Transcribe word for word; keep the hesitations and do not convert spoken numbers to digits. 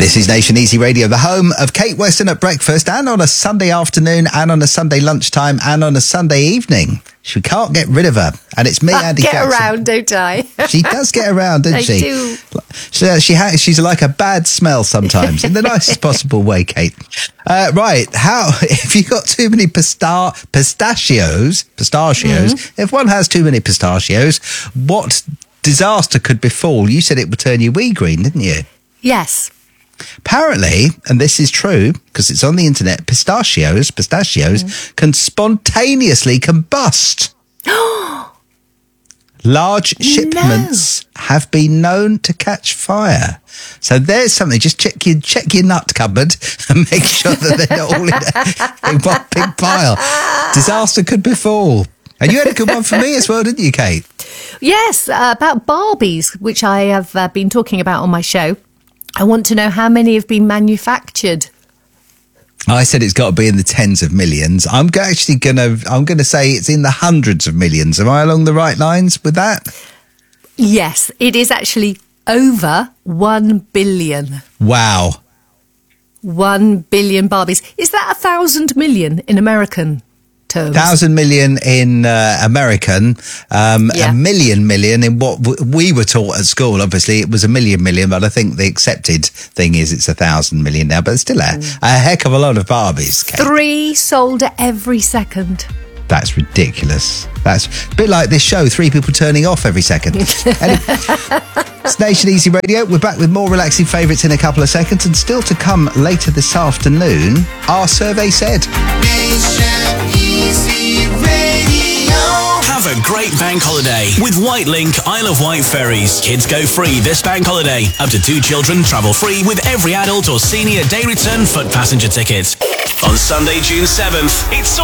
This is Nation Easy Radio, the home of Kate Weston at breakfast and on a Sunday afternoon and on a Sunday lunchtime and on a Sunday evening. She can't get rid of her. And it's me, I Andy get Jackson. around, don't I? She does get around, doesn't I she? do. She, she ha- she's like a bad smell sometimes, in the nicest possible way, Kate. Uh, right, how, if you got too many pista- pistachios, pistachios, mm-hmm. if one has too many pistachios, what disaster could befall? You said it would turn you wee green, didn't you? Yes. Apparently, and this is true because it's on the internet, pistachios, pistachios mm. can spontaneously combust. Large shipments no. have been known to catch fire. So there's something. Just check your check your nut cupboard and make sure that they're not all in, a, in one big pile. Disaster could befall. And you had a good one for me as well, didn't you, Kate? Yes, uh, about Barbies, which I have uh, been talking about on my show. I want to know how many have been manufactured. I said it's got to be in the tens of millions. I'm actually going to I'm going to say it's in the hundreds of millions. Am I along the right lines with that? Yes, it is actually over one billion. Wow. One billion Barbies. Is that a thousand million in American terms? Thousand million in uh, American, um, yeah. a million million in what w- we were taught at school. Obviously, it was a million million, but I think the accepted thing is it's a thousand million now. But it's still a, mm. a heck of a lot of Barbies. Kate. Three sold every second. That's ridiculous. That's a bit like this show, three people turning off every second. Anyway, it's Nation Easy Radio. We're back with more relaxing favourites in a couple of seconds. And still to come later this afternoon, our survey said. Nation Easy Radio. Have a great bank holiday with Whitelink Isle of Wight ferries. Kids go free this bank holiday. Up to two children travel free with every adult or senior day return foot passenger ticket. On Sunday, June seventh, it's all